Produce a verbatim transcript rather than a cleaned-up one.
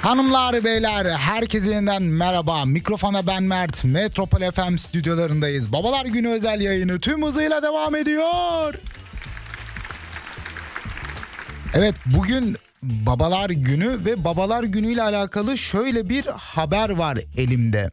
Hanımlar beyler herkese yeniden merhaba. Mikrofona ben Mert. Metropol F M stüdyolarındayız. Babalar Günü özel yayını tüm hızıyla devam ediyor. Evet, bugün Babalar Günü ve Babalar Günü ile alakalı şöyle bir haber var elimde.